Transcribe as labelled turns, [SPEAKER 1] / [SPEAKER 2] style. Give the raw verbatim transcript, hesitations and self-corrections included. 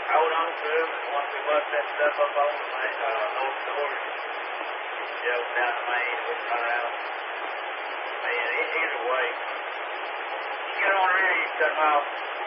[SPEAKER 1] hold on to them, and once we bust that stuff up on the main, uh, those doors, shove them down the main, we can run around. Man, e- either way, you get on ready, you cut them off.